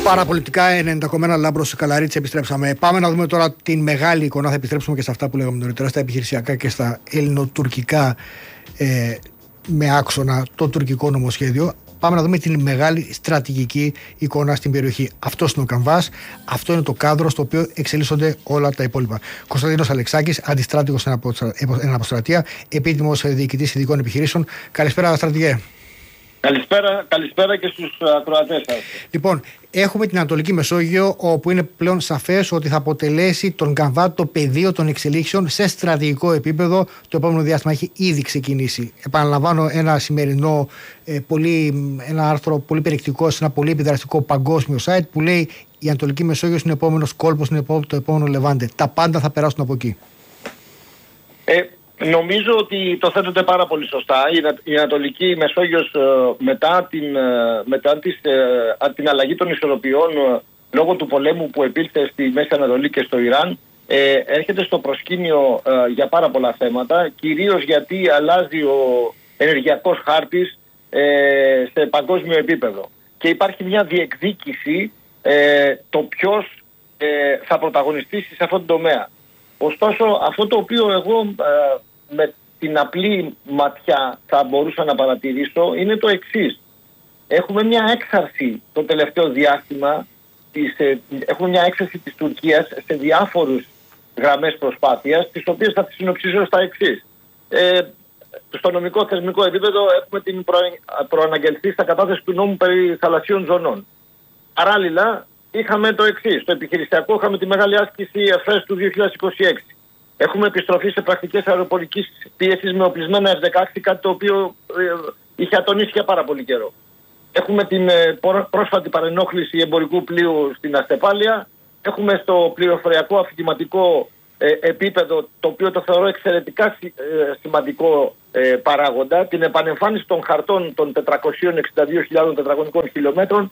Παραπολιτικά 90,1 Λάμπρος Καλαρίτση, επιστρέψαμε. Πάμε να δούμε τώρα την μεγάλη εικόνα. Θα επιστρέψουμε και σε αυτά που λέγαμε νωρίτερα, στα επιχειρησιακά και στα ελληνοτουρκικά, με άξονα το τουρκικό νομοσχέδιο. Πάμε να δούμε την μεγάλη στρατηγική εικόνα στην περιοχή. Αυτό είναι ο καμβάς, αυτό είναι το κάδρο στο οποίο εξελίσσονται όλα τα υπόλοιπα. Κωνσταντίνος Αλεξάκης, αντιστράτηγος στην αποστρατεία, επίτιμος διοικητής ειδικών επιχειρήσεων. Καλησπέρα, στρατηγέ. Καλησπέρα και στους ακροατές σας. Λοιπόν, έχουμε την Ανατολική Μεσόγειο, όπου είναι πλέον σαφές ότι θα αποτελέσει τον καμβά το πεδίο των εξελίξεων σε στρατηγικό επίπεδο. Το επόμενο διάστημα έχει ήδη ξεκινήσει. Επαναλαμβάνω ένα σημερινό ένα άρθρο πολύ περιεκτικό σε ένα πολύ επιδραστικό παγκόσμιο site που λέει η Ανατολική Μεσόγειος είναι ο επόμενος κόλπος, είναι το επόμενο Λεβάντε. Τα πάντα θα περάσουν από εκεί. Νομίζω ότι το θέτετε πάρα πολύ σωστά. Η Ανατολική Μεσόγειος μετά την αλλαγή των ισορροπιών λόγω του πολέμου που επήλθε στη Μέση Ανατολή και στο Ιράν έρχεται στο προσκήνιο για πάρα πολλά θέματα, κυρίως γιατί αλλάζει ο ενεργειακός χάρτης σε παγκόσμιο επίπεδο και υπάρχει μια διεκδίκηση το ποιος θα πρωταγωνιστήσει σε αυτόν τον τομέα. Ωστόσο, αυτό το οποίο εγώ με την απλή ματιά θα μπορούσα να παρατηρήσω είναι το εξής. Έχουμε μια έξαρση το τελευταίο διάστημα, έχουμε μια έξαρση της Τουρκίας σε διάφορους γραμμές προσπάθειας, τις οποίες θα τις συνοψίσω στα εξής. Στο νομικό θεσμικό επίπεδο έχουμε την προαναγγελθεί στα κατάθεση του νόμου περί θαλασσίων ζωνών. Παράλληλα, είχαμε το εξής. Στο επιχειρησιακό είχαμε τη μεγάλη άσκηση ΕΦΕΣ του 2026. Έχουμε επιστροφή σε πρακτικές αεροπορικής πίεσης με οπλισμένα F-16, κάτι το οποίο είχε ατονίσει για πάρα πολύ καιρό. Έχουμε την πρόσφατη παρενόχληση εμπορικού πλοίου στην Αστεπάλεια. Έχουμε στο πληροφοριακό αφηγηματικό επίπεδο, το οποίο το θεωρώ εξαιρετικά σημαντικό παράγοντα, την επανεμφάνιση των χαρτών των 462.000 τετραγωνικών χιλιόμετρων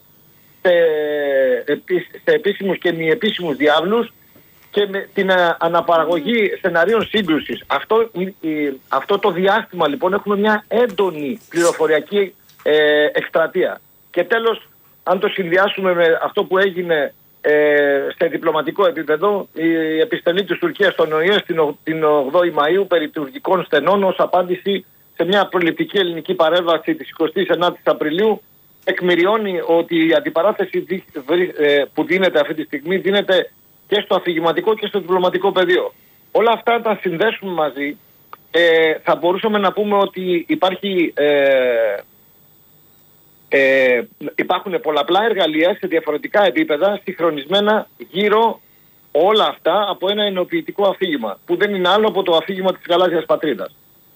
σε επίσημους και μη επίσημους διάβλους και με την αναπαραγωγή σεναρίων σύγκρουσης. Αυτό το διάστημα λοιπόν έχουμε μια έντονη πληροφοριακή εκστρατεία. Και τέλος, αν το συνδυάσουμε με αυτό που έγινε σε διπλωματικό επίπεδο, η επιστολή της Τουρκίας στον ΟΗΕ την 8η Μαΐου περί τουρκικών στενών ως απάντηση σε μια προληπτική ελληνική παρέμβαση της 29ης Απριλίου, εκμηριώνει ότι η αντιπαράθεση που δίνεται αυτή τη στιγμή δίνεται και στο αφηγηματικό και στο διπλωματικό πεδίο. Όλα αυτά τα συνδέσουμε μαζί. Θα μπορούσαμε να πούμε ότι υπάρχουν πολλαπλά εργαλεία σε διαφορετικά επίπεδα συγχρονισμένα γύρω όλα αυτά από ένα ενοποιητικό αφήγημα που δεν είναι άλλο από το αφήγημα της γαλάζιας πατρίδας.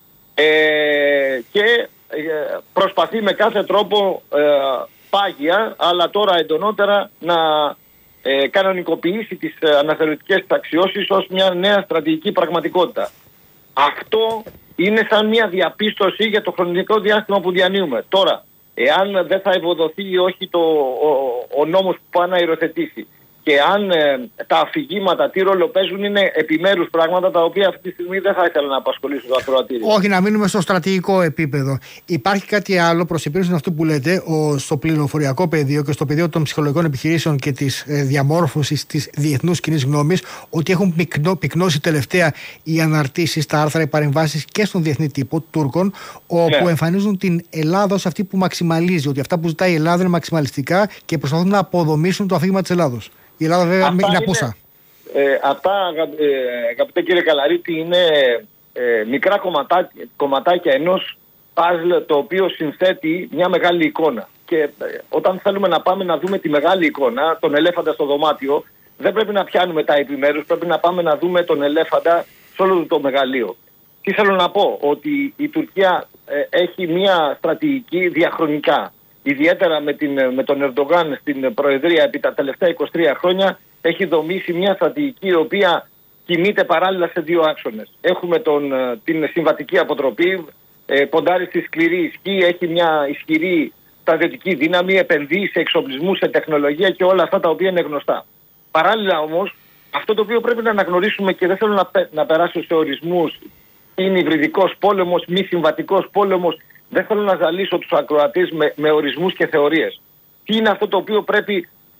Και προσπαθεί με κάθε τρόπο πάγια αλλά τώρα εντονότερα να κανονικοποιήσει τις αναθεωρητικές αξιώσεις ως μια νέα στρατηγική πραγματικότητα. Αυτό είναι σαν μια διαπίστωση για το χρονικό διάστημα που διανύουμε. Τώρα, εάν δεν θα ευοδοθεί ή όχι ο νόμος που πάει να υιοθετήσει και αν τα αφηγήματα τι ρόλο παίζουν είναι επιμέρους πράγματα τα οποία αυτή τη στιγμή δεν θα ήθελα να απασχολήσω το ακροατήριο. Όχι, να μείνουμε στο στρατηγικό επίπεδο. Υπάρχει κάτι άλλο προς επίρρωση αυτό που λέτε στο πληροφοριακό πεδίο και στο πεδίο των ψυχολογικών επιχειρήσεων και της διαμόρφωσης της διεθνούς κοινής γνώμης, ότι έχουν πυκνώσει τελευταία οι αναρτήσεις, τα άρθρα, οι παρεμβάσεις και στον διεθνή τύπο Τούρκων, όπου εμφανίζουν την Ελλάδα ως αυτή που μαξιμαλίζει, ότι αυτά που ζητάει η Ελλάδα είναι μαξιμαλιστικά και προσπαθούν να αποδομήσουν το αφήγημα της Ελλάδος. Η Ελλάδα βέβαια είναι απούσα. Αυτά, αγαπητέ κύριε Καλαρίτη, είναι μικρά κομματάκια ενός παζλ το οποίο συνθέτει μια μεγάλη εικόνα. Και όταν θέλουμε να πάμε να δούμε τη μεγάλη εικόνα, τον ελέφαντα στο δωμάτιο, δεν πρέπει να πιάνουμε τα επιμέρους, πρέπει να πάμε να δούμε τον ελέφαντα σε όλο το μεγαλείο. Τι θέλω να πω, ότι η Τουρκία έχει μια στρατηγική διαχρονικά. Ιδιαίτερα με τον Ερντογάν στην Προεδρία επί τα τελευταία 23 χρόνια έχει δομήσει μια στρατηγική η οποία κινείται παράλληλα σε δύο άξονες. Έχουμε την συμβατική αποτροπή, ποντάρει στη σκληρή ισχύ, έχει μια ισχυρή στρατιωτική δύναμη, επενδύει σε εξοπλισμού, σε τεχνολογία και όλα αυτά τα οποία είναι γνωστά. Παράλληλα όμως, αυτό το οποίο πρέπει να αναγνωρίσουμε και δεν θέλω να περάσω σε ορισμούς, είναι υβριδικός πόλεμος, μη συμβατικός πόλεμος. Δεν θέλω να ζαλίσω τους ακροατές με ορισμούς και θεωρίες. Τι είναι αυτό το οποίο πρέπει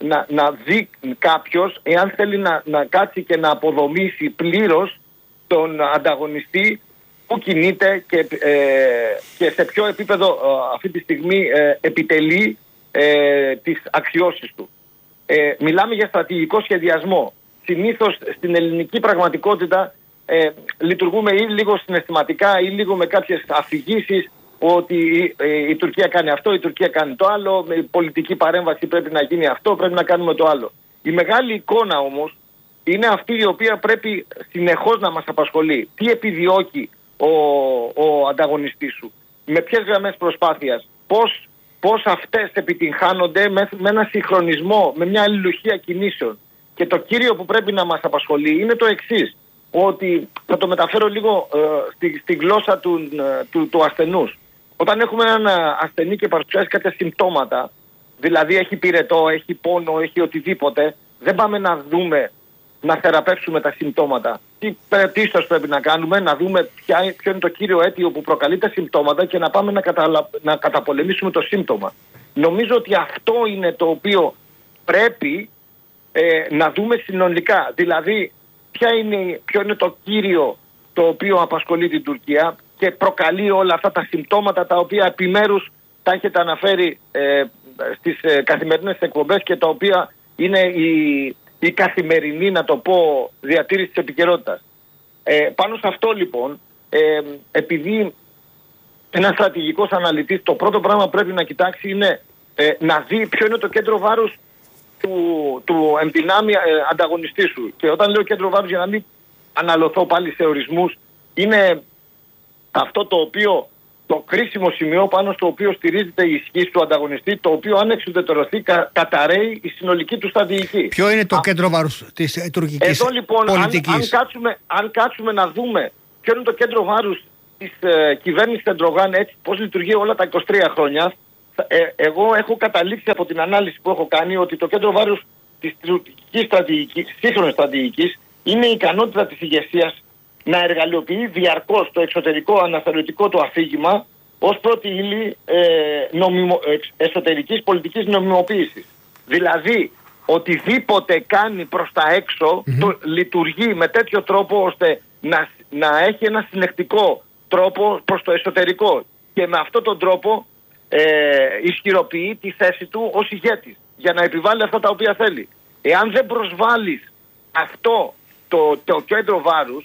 να δει κάποιος, εάν θέλει να κάτσει και να αποδομήσει πλήρως τον ανταγωνιστή, που κινείται και σε ποιο επίπεδο αυτή τη στιγμή επιτελεί τις αξιώσεις του. Μιλάμε για στρατηγικό σχεδιασμό. Συνήθως στην ελληνική πραγματικότητα λειτουργούμε ή λίγο συναισθηματικά ή λίγο με κάποιες αφηγήσεις ότι η Τουρκία κάνει αυτό, η Τουρκία κάνει το άλλο, με πολιτική παρέμβαση πρέπει να γίνει αυτό, πρέπει να κάνουμε το άλλο. Η μεγάλη εικόνα όμως είναι αυτή η οποία πρέπει συνεχώς να μας απασχολεί. Τι επιδιώκει ο ανταγωνιστής σου, με ποιες γραμμές προσπάθειας, πώς αυτές επιτυγχάνονται με ένα συγχρονισμό, με μια αλληλουχία κινήσεων. Και το κύριο που πρέπει να μας απασχολεί είναι το εξής, ότι θα το μεταφέρω λίγο στη γλώσσα του ασθενούς. Όταν έχουμε έναν ασθενή και παρουσιάζει κάποια συμπτώματα, δηλαδή έχει πυρετό, έχει πόνο, έχει οτιδήποτε, δεν πάμε να δούμε, να θεραπεύσουμε τα συμπτώματα. Τι ίσως πρέπει να κάνουμε, να δούμε ποιο είναι το κύριο αίτιο που προκαλεί τα συμπτώματα και να πάμε να καταπολεμήσουμε το σύμπτωμα. Νομίζω ότι αυτό είναι το οποίο πρέπει να δούμε συνολικά. Δηλαδή, ποιο είναι το κύριο το οποίο απασχολεί την Τουρκία και προκαλεί όλα αυτά τα συμπτώματα τα οποία επιμέρους τα έχετε αναφέρει στις καθημερινές εκπομπές και τα οποία είναι η καθημερινή, να το πω, διατήρηση της επικαιρότητας. Πάνω σε αυτό λοιπόν, επειδή ένας στρατηγικός αναλυτής το πρώτο πράγμα πρέπει να κοιτάξει είναι να δει ποιο είναι το κέντρο βάρους του ενδυνάμει ανταγωνιστή σου. Και όταν λέω κέντρο βάρους, για να μην αναλωθώ πάλι σε ορισμούς, είναι αυτό το κρίσιμο σημείο πάνω στο οποίο στηρίζεται η ισχύ του ανταγωνιστή, το οποίο αν εξουδετερωθεί καταραίει η συνολική του στρατηγική. Ποιο είναι το κέντρο βάρους της τουρκικής εδώ, λοιπόν, πολιτικής? Αν κάτσουμε να δούμε ποιο είναι το κέντρο βάρους της κυβέρνησης Ερντογάν, έτσι πώς λειτουργεί όλα τα 23 χρόνια, εγώ έχω καταλήξει από την ανάλυση που έχω κάνει ότι το κέντρο βάρους της τουρκικής σύγχρονης στρατηγικής είναι η ικανότητα της ηγεσίας να εργαλειοποιεί διαρκώς το εξωτερικό αναθεωρητικό του αφήγημα ως πρώτη ύλη εσωτερικής πολιτικής νομιμοποίησης. Δηλαδή, οτιδήποτε κάνει προς τα έξω το λειτουργεί με τέτοιο τρόπο ώστε να έχει ένα συνεχτικό τρόπο προς το εσωτερικό και με αυτόν τον τρόπο ισχυροποιεί τη θέση του ως ηγέτης για να επιβάλλει αυτά τα οποία θέλει. Εάν δεν προσβάλλεις αυτό το κέντρο βάρους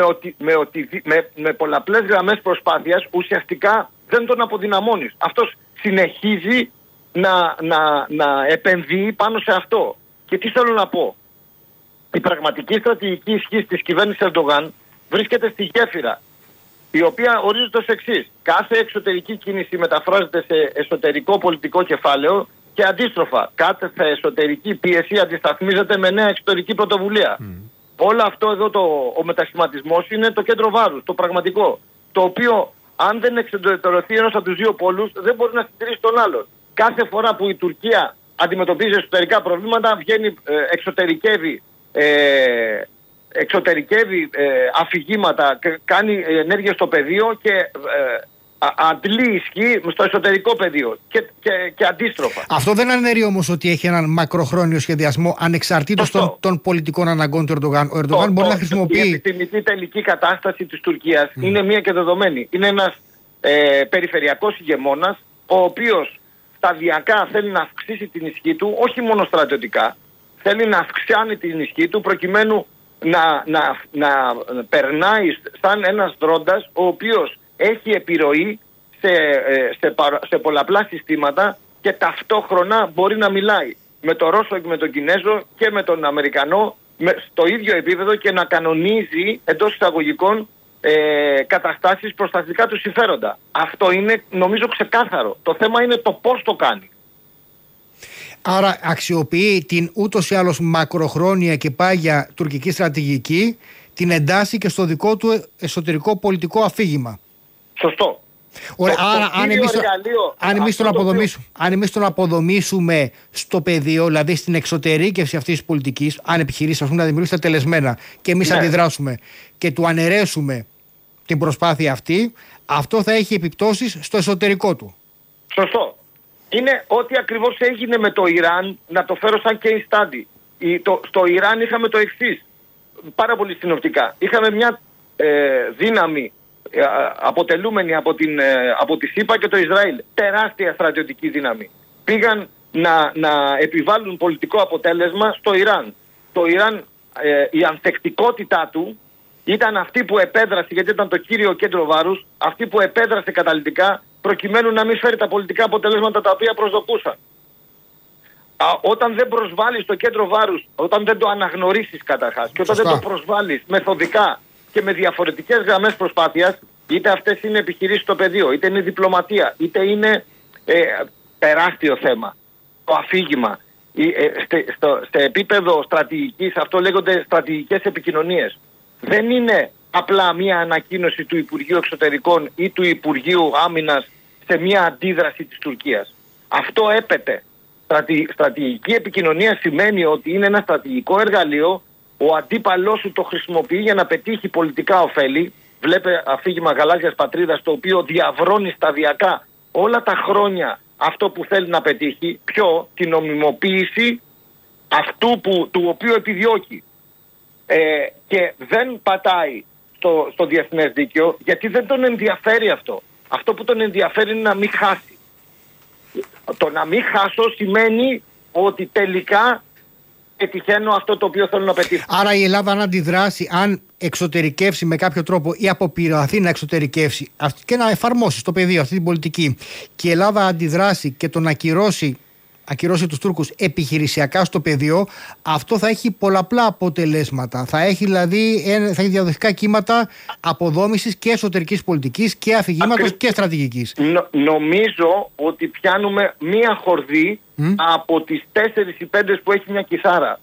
με πολλαπλές γραμμές προσπάθειας, ουσιαστικά δεν τον αποδυναμώνεις. Αυτός συνεχίζει να επενδύει πάνω σε αυτό. Και τι θέλω να πω. Η πραγματική στρατηγική ισχύ της κυβέρνησης Ερντογάν βρίσκεται στη γέφυρα, η οποία ορίζεται ως εξής. Κάθε εξωτερική κίνηση μεταφράζεται σε εσωτερικό πολιτικό κεφάλαιο και αντίστροφα. Κάθε εσωτερική πίεση αντισταθμίζεται με νέα εξωτερική πρωτοβουλία. Όλο αυτό εδώ ο μετασχηματισμός είναι το κέντρο βάρους, το πραγματικό. Το οποίο αν δεν εξωτερωθεί ένας από τους δύο πόλους δεν μπορεί να συντηρήσει τον άλλον. Κάθε φορά που η Τουρκία αντιμετωπίζει εσωτερικά προβλήματα βγαίνει, εξωτερικεύει αφηγήματα, κάνει ενέργεια στο πεδίο και αντλεί ισχύ στο εσωτερικό πεδίο και αντίστροφα. Αυτό δεν αναιρεί όμως ότι έχει έναν μακροχρόνιο σχεδιασμό ανεξαρτήτως των πολιτικών αναγκών του Ερντογάν. Ο Ερντογάν μπορεί να χρησιμοποιεί. Η επιθυμητή τελική κατάσταση της Τουρκίας είναι μία και δεδομένη. Είναι ένας περιφερειακός ηγεμόνας, ο οποίος σταδιακά θέλει να αυξήσει την ισχύ του, όχι μόνο στρατιωτικά, θέλει να αυξάνει την ισχύ του προκειμένου να περνάει σαν ένας δρόντας ο οποίος έχει επιρροή σε πολλαπλά συστήματα και ταυτόχρονα μπορεί να μιλάει με τον Ρώσο και με τον Κινέζο και με τον Αμερικανό στο ίδιο επίπεδο και να κανονίζει εντός εισαγωγικών καταστάσεις προς τα δικά του συμφέροντα. Αυτό είναι νομίζω ξεκάθαρο. Το θέμα είναι το πώς το κάνει. Άρα αξιοποιεί την ούτως ή άλλως μακροχρόνια και πάγια τουρκική στρατηγική, την εντάσσει και στο δικό του εσωτερικό πολιτικό αφήγημα. Σωστό. Ωραία, άρα αν εμείς τον αποδομήσουμε στο πεδίο, δηλαδή στην εξωτερήκευση αυτής της πολιτικής, αν επιχειρήσει να δημιουργήσει τα τελεσμένα και εμείς αντιδράσουμε και του αναιρέσουμε την προσπάθεια αυτή, αυτό θα έχει επιπτώσεις στο εσωτερικό του. Σωστό. είναι ό,τι ακριβώς έγινε με το Ιράν, να το φέρω σαν case study. Στο Ιράν είχαμε το εξής, πάρα πολύ συνοπτικά. Είχαμε μια δύναμη αποτελούμενη από τη ΣΥΠΑ και το Ισραήλ. Τεράστια στρατιωτική δύναμη. Πήγαν να επιβάλλουν πολιτικό αποτέλεσμα στο Ιράν. Το Ιράν, η ανθεκτικότητά του ήταν αυτή που επέδρασε, γιατί ήταν το κύριο κέντρο βάρους, αυτή που επέδρασε καταλυτικά προκειμένου να μην φέρει τα πολιτικά αποτελέσματα τα οποία προσδοκούσαν. Όταν δεν προσβάλλεις το κέντρο βάρους, όταν δεν το αναγνωρίσεις καταρχάς και όταν δεν το προσβάλλεις μεθοδικά και με διαφορετικές γραμμές προσπάθειας, είτε αυτές είναι επιχειρήσεις στο πεδίο, είτε είναι διπλωματία, είτε είναι τεράστιο θέμα, το αφήγημα. Στο επίπεδο στρατηγικής, αυτό λέγονται στρατηγικές επικοινωνίες. Δεν είναι απλά μια ανακοίνωση του Υπουργείου Εξωτερικών ή του Υπουργείου Άμυνας σε μια αντίδραση της Τουρκίας. Αυτό έπεται. Στρατηγική επικοινωνία σημαίνει ότι είναι ένα στρατηγικό εργαλείο, ο αντίπαλός σου το χρησιμοποιεί για να πετύχει πολιτικά ωφέλη. Βλέπε αφήγημα γαλάζιας πατρίδας, το οποίο διαβρώνει σταδιακά όλα τα χρόνια αυτό που θέλει να πετύχει. Ποιο? Την νομιμοποίηση αυτού του οποίου επιδιώκει. Και δεν πατάει στο διεθνές δίκαιο, γιατί δεν τον ενδιαφέρει αυτό. Αυτό που τον ενδιαφέρει είναι να μην χάσει. Το να μην χάσω σημαίνει ότι τελικά πετυχαίνω αυτό το οποίο θέλω να πετύχω. Άρα η Ελλάδα, αν αντιδράσει, αν εξωτερικεύσει με κάποιο τρόπο ή αποπειραθεί να εξωτερικεύσει και να εφαρμόσει στο πεδίο αυτή την πολιτική, και η Ελλάδα αντιδράσει και τον ακυρώσει τους Τούρκους επιχειρησιακά στο πεδίο, αυτό θα έχει πολλαπλά αποτελέσματα. Θα έχει δηλαδή διαδοχικά κύματα αποδόμησης και εσωτερικής πολιτικής και αφηγήματος και στρατηγικής. Νομίζω ότι πιάνουμε μία χορδή από τις 4 ή 5 που έχει μια κιθάρα.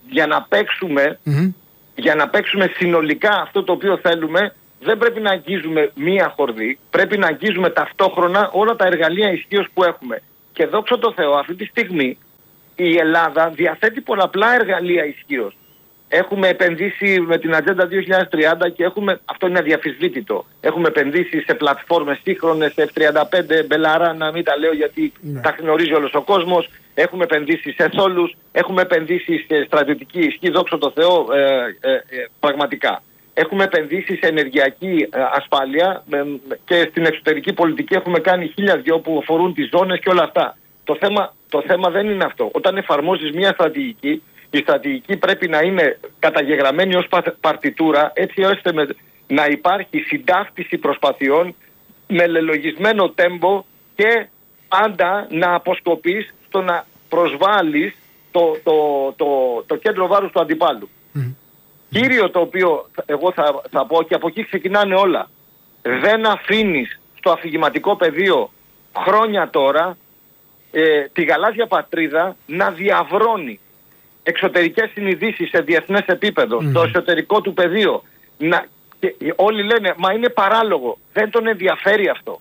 Για να παίξουμε συνολικά αυτό το οποίο θέλουμε, δεν πρέπει να αγγίζουμε μία χορδή. Πρέπει να αγγίζουμε ταυτόχρονα όλα τα εργαλεία ισχύως που έχουμε. Και δόξα τω Θεώ, αυτή τη στιγμή η Ελλάδα διαθέτει πολλαπλά εργαλεία ισχύως. Έχουμε επενδύσει με την Ατζέντα 2030 και αυτό είναι αδιαφυσβήτητο. Έχουμε επενδύσει σε πλατφόρμες σύγχρονες, F-35, Μπελαρά, να μην τα λέω γιατί τα γνωρίζει όλος ο κόσμος. Έχουμε επενδύσει σε θόλους, έχουμε επενδύσει σε στρατιωτική ισχύ, δόξα τω Θεώ, πραγματικά. Έχουμε επενδύσει σε ενεργειακή ασφάλεια και στην εξωτερική πολιτική έχουμε κάνει 1002 που αφορούν τις ζώνες και όλα αυτά. Το θέμα δεν είναι αυτό. Όταν εφαρμόζεις μια στρατηγική, η στρατηγική πρέπει να είναι καταγεγραμμένη ως παρτιτούρα, έτσι ώστε να υπάρχει συντάφτιση προσπαθειών με λελογισμένο τέμπο και πάντα να αποσκοπείς στο να προσβάλλεις το κέντρο βάρους του αντιπάλου. Κύριο το οποίο εγώ θα πω, και από εκεί ξεκινάνε όλα, δεν αφήνεις στο αφηγηματικό πεδίο χρόνια τώρα τη γαλάζια πατρίδα να διαβρώνει εξωτερικές συνειδήσεις σε διεθνές επίπεδο, στο εσωτερικό του πεδίο. Και όλοι λένε, μα είναι παράλογο. Δεν τον ενδιαφέρει αυτό.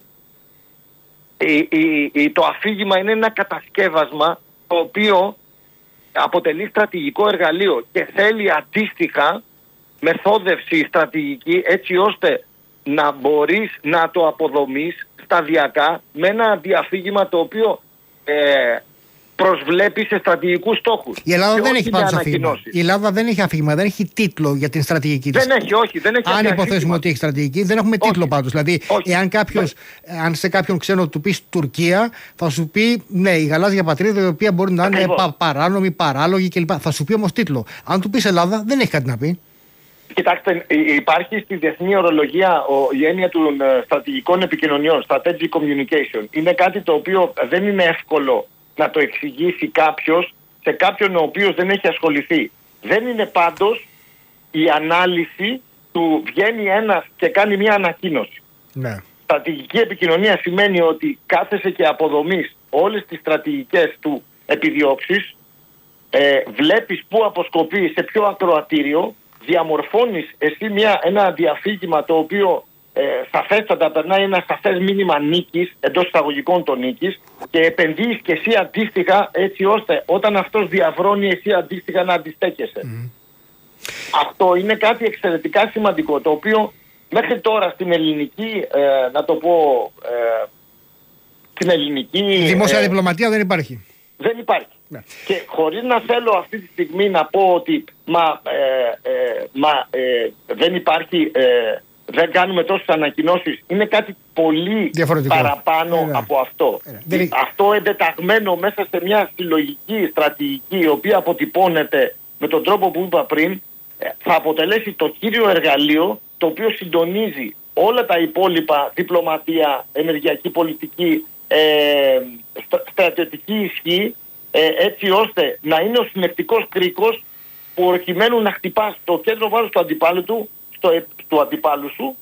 Το αφήγημα είναι ένα κατασκεύασμα το οποίο αποτελεί στρατηγικό εργαλείο και θέλει αντίστοιχα μεθόδευση στρατηγική, έτσι ώστε να μπορείς να το αποδομείς σταδιακά με ένα διαφήγημα το οποίο προσβλέπει σε στρατηγικούς στόχους. Η Ελλάδα δεν έχει πάντως αφήγημα. Η Ελλάδα δεν έχει αφήγημα, δεν έχει τίτλο για την στρατηγική της. Δεν έχει, όχι. Δεν έχει. Αν υποθέσουμε ότι έχει στρατηγική, δεν έχουμε τίτλο πάντως. Δηλαδή, αν σε κάποιον ξένο του πεις Τουρκία, θα σου πει ναι, η γαλάζια πατρίδα, η οποία μπορεί να είναι παράνομη, παράλογη κλπ. Θα σου πει όμως τίτλο. Αν του πεις Ελλάδα, δεν έχει κάτι να πει. Κοιτάξτε, υπάρχει στη διεθνή ορολογία η έννοια των στρατηγικών επικοινωνιών, strategic communication. Είναι κάτι το οποίο δεν είναι εύκολο να το εξηγήσει κάποιος σε κάποιον ο οποίος δεν έχει ασχοληθεί. Δεν είναι πάντως η ανάλυση του βγαίνει ένας και κάνει μια ανακοίνωση. Ναι. Στρατηγική επικοινωνία σημαίνει ότι κάθεσαι και αποδομείς όλες τις στρατηγικές του επιδιώξεις, βλέπεις πού αποσκοπεί, σε ποιο ακροατήριο, διαμορφώνεις εσύ ένα διαφήγημα το οποίο σαφέστατα περνάει ένα σαφές μήνυμα νίκης, εντός εισαγωγικών των νίκης, και επενδύεις και εσύ αντίστοιχα, έτσι ώστε όταν αυτός διαβρώνει εσύ αντίστοιχα να αντιστέκεσαι. Αυτό είναι κάτι εξαιρετικά σημαντικό, το οποίο μέχρι τώρα στην ελληνική, να το πω, την ελληνική... Δημόσια διπλωματία δεν υπάρχει. Δεν υπάρχει. Ναι. Και χωρίς να θέλω αυτή τη στιγμή να πω ότι δεν υπάρχει, δεν κάνουμε τόσες ανακοινώσεις, είναι κάτι πολύ διαφορετικό, παραπάνω από αυτό. Αυτό εντεταγμένο μέσα σε μια συλλογική στρατηγική, η οποία αποτυπώνεται με τον τρόπο που είπα πριν, θα αποτελέσει το κύριο εργαλείο το οποίο συντονίζει όλα τα υπόλοιπα, διπλωματία, ενεργειακή πολιτική, στρατιωτική ισχύ, έτσι ώστε να είναι ο συνεκτικός κρίκος που προκειμένου να χτυπάς το κέντρο βάρους του αντιπάλου σου,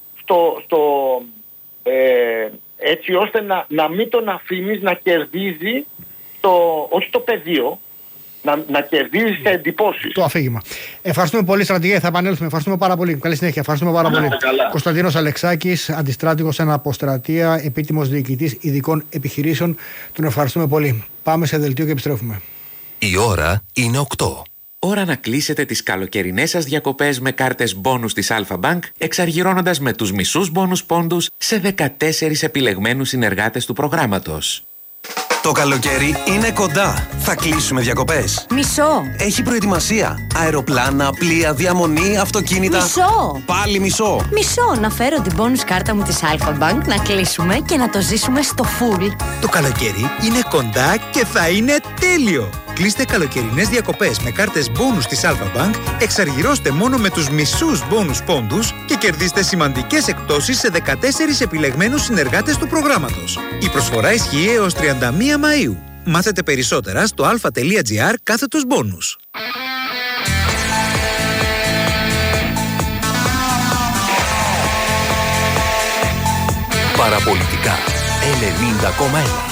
έτσι ώστε να μην τον αφήνεις να κερδίζει όχι το πεδίο, να κερδίζει σε εντυπώσεις. Το αφήγημα. Ευχαριστούμε πολύ, στρατηγέ. Θα επανέλθουμε. Ευχαριστούμε πάρα πολύ. Καλή συνέχεια. Ευχαριστούμε πάρα πολύ. Κωνσταντίνος Αλεξάκης, αντιστράτηγος εν αποστρατεία, επίτιμος διοικητής ειδικών επιχειρήσεων. Τον ευχαριστούμε πολύ. Πάμε σε δελτίο και επιστρέφουμε. Η ώρα είναι 8. Ώρα να κλείσετε τις καλοκαιρινές σας διακοπές με κάρτες μπόνους της Alpha Bank, εξαργυρώνοντας με τους μισούς μπόνους πόντους σε 14 επιλεγμένους συνεργάτες του προγράμματος. Το καλοκαίρι είναι κοντά. Θα κλείσουμε διακοπές. Μισό. Έχει προετοιμασία. Αεροπλάνα, πλοία, διαμονή, αυτοκίνητα. Μισό. Πάλι μισό. Μισό. Να φέρω την bonus κάρτα μου της Alpha Bank, να κλείσουμε και να το ζήσουμε στο full. Το καλοκαίρι είναι κοντά και θα είναι τέλειο. Κλείστε καλοκαιρινές διακοπές με κάρτες bonus της Alpha Bank, εξαργυρώστε μόνο με τους μισούς bonus πόντους και κερδίστε σημαντικές εκπτώσεις σε 14 επιλεγμένους συνεργάτες του προγράμματος. Η προσφορά ισχύει έως 31 Μαΐου. Μάθετε περισσότερα στο alpha.gr/bonus. Παραπολιτικά 90,1.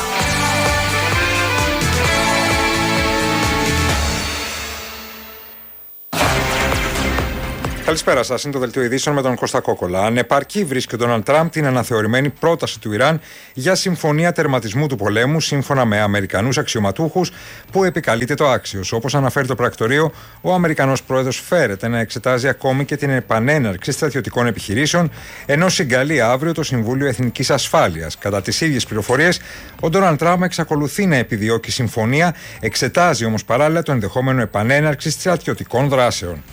Καλησπέρα σας. Είναι το δελτίο ειδήσεων με τον Κώστα Κόκολα. Ανεπαρκή βρίσκει ο Ντόναλντ Τραμπ την αναθεωρημένη πρόταση του Ιράν για συμφωνία τερματισμού του πολέμου, σύμφωνα με Αμερικανούς αξιωματούχους που επικαλείται το άξιος. Όπως αναφέρει το πρακτορείο, ο Αμερικανός πρόεδρος φέρεται να εξετάζει ακόμη και την επανέναρξη στρατιωτικών επιχειρήσεων, ενώ συγκαλεί αύριο το Συμβούλιο Εθνικής Ασφάλειας. Κατά τις ίδιες πληροφορίες, ο Ντόναλντ Τραμπ εξακολουθεί να επιδιώκει συμφωνία, εξετάζει όμως παράλληλα το ενδεχόμενο επανέναρξη στρατιωτικών δράσεων.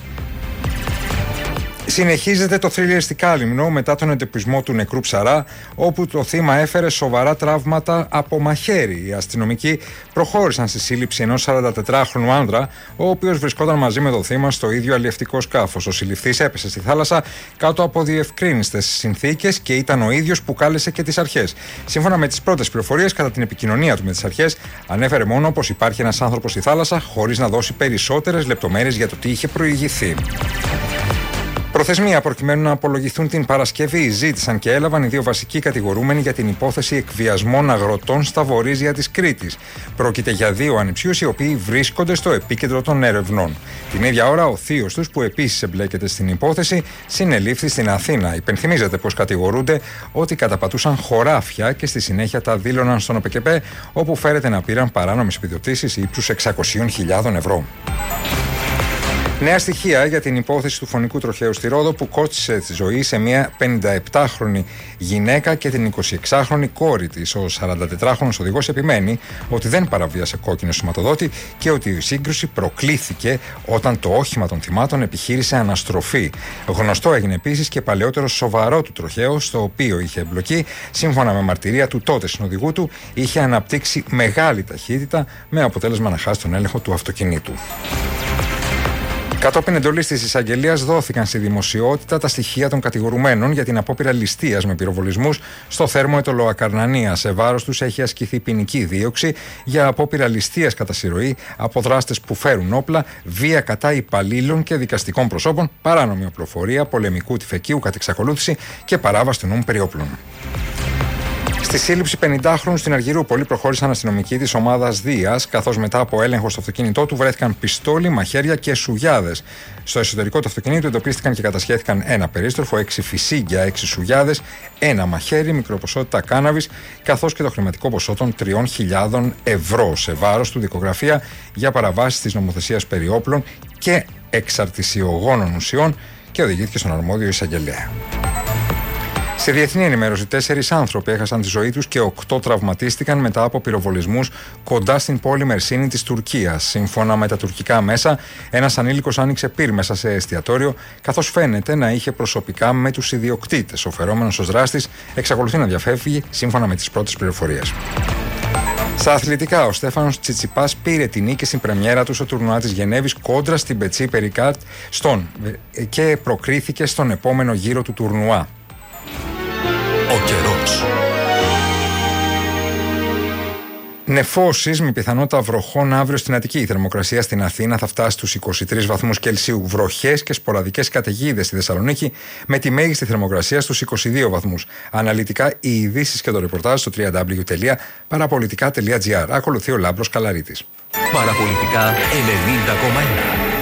Συνεχίζεται το θρυλιεριστικά λιμνό μετά τον εντοπισμό του νεκρού ψαρά, όπου το θύμα έφερε σοβαρά τραύματα από μαχαίρι. Οι αστυνομικοί προχώρησαν στη σύλληψη ενός 44χρονου άνδρα, ο οποίος βρισκόταν μαζί με το θύμα στο ίδιο αλλιευτικό σκάφος. Ο συλληφθής έπεσε στη θάλασσα κάτω από διευκρίνιστες συνθήκες και ήταν ο ίδιος που κάλεσε και τις αρχές. Σύμφωνα με τις πρώτες πληροφορίες, κατά την επικοινωνία του με τις αρχές, ανέφερε μόνο πως υπάρχει ένας άνθρωπος στη θάλασσα, χωρίς να δώσει περισσότερες λεπτομέρειες για το τι είχε προηγηθεί. Προθεσμία προκειμένου να απολογηθούν την Παρασκευή ζήτησαν και έλαβαν οι δύο βασικοί κατηγορούμενοι για την υπόθεση εκβιασμών αγροτών στα βορίζια της Κρήτης. Πρόκειται για δύο ανιψιούς οι οποίοι βρίσκονται στο επίκεντρο των ερευνών. Την ίδια ώρα, ο θείος τους, που επίσης εμπλέκεται στην υπόθεση, συνελήφθη στην Αθήνα. Υπενθυμίζεται πως κατηγορούνται ότι καταπατούσαν χωράφια και στη συνέχεια τα δήλωναν στον ΟΠΕΚΕΠΕ, όπου φέρεται να πήραν παράνομες επιδοτήσεις ύψους 600.000 ευρώ. Νέα στοιχεία για την υπόθεση του φωνικού τροχαίου στη Ρόδο που κόστισε τη ζωή σε μια 57χρονη γυναίκα και την 26χρονη κόρη της. Ο 44χρονος οδηγός επιμένει ότι δεν παραβίασε κόκκινο σηματοδότη και ότι η σύγκρουση προκλήθηκε όταν το όχημα των θυμάτων επιχείρησε αναστροφή. Γνωστό έγινε επίσης και παλαιότερο σοβαρό του τροχαίο, στο οποίο είχε εμπλοκή. Σύμφωνα με μαρτυρία του τότε συνοδηγού του, είχε αναπτύξει μεγάλη ταχύτητα με αποτέλεσμα να χάσει τον έλεγχο του αυτοκινήτου. Κατόπιν εντολής της εισαγγελίας δόθηκαν στη δημοσιότητα τα στοιχεία των κατηγορουμένων για την απόπειρα ληστείας με πυροβολισμούς στο θέρμο Αιτωλοακαρνανία. Σε βάρος τους έχει ασκηθεί ποινική δίωξη για απόπειρα ληστείας κατά συρροή από δράστες που φέρουν όπλα, βία κατά υπαλλήλων και δικαστικών προσώπων, παράνομη οπλοφορία, πολεμικού τυφεκίου κατ' εξακολούθηση και παράβαση του νόμου περί όπλων. Στη σύλληψη 50χρονου στην Αργυρούπολη προχώρησαν αστυνομικοί της ομάδας Δίας, καθώς μετά από έλεγχο στο αυτοκίνητό του βρέθηκαν πιστόλι, μαχαίρια και σουγιάδες. Στο εσωτερικό του αυτοκινήτου εντοπίστηκαν και κατασχέθηκαν ένα περίστροφο, 6 φυσίγγια, 6 σουγιάδες, ένα μαχαίρι, μικροποσότητα κάναβης, καθώς και το χρηματικό ποσό των 3.000 ευρώ. Σε βάρος του δικογραφία για παραβάσεις της νομοθεσίας περί όπλων και εξαρτησιογόνων ουσιών και οδηγήθηκε στον αρμόδιο εισαγγελέα. Σε διεθνή ενημέρωση, 4 άνθρωποι έχασαν τη ζωή τους και 8 τραυματίστηκαν μετά από πυροβολισμούς κοντά στην πόλη Μερσίνη της Τουρκίας. Σύμφωνα με τα τουρκικά μέσα, ένας ανήλικος άνοιξε πυρ μέσα σε εστιατόριο, καθώς φαίνεται να είχε προσωπικά με τους ιδιοκτήτες. Ο φερόμενος ως δράστης εξακολουθεί να διαφεύγει, σύμφωνα με τις πρώτες πληροφορίες. Στα αθλητικά, ο Στέφανος Τσιτσιπάς πήρε την νίκη στην πρεμιέρα του στο τουρνουά της Γενέβης κόντρα στην Πετσί Περικάτ και προκρίθηκε στον επόμενο γύρο του τουρνουά. Ο καιρός. Νεφώσεις με πιθανότητα βροχών αύριο στην Αττική. Η θερμοκρασία στην Αθήνα θα φτάσει στους 23 βαθμούς Κελσίου. Βροχές και σποραδικές καταιγίδες στη Θεσσαλονίκη με τη μέγιστη θερμοκρασία στους 22 βαθμούς. Αναλυτικά οι ειδήσεις και το ρεπορτάζ στο www.parapolitica.gr. Ακολουθεί ο Λάμπρος Καλαρίτης. Παραπολιτικά 90,1.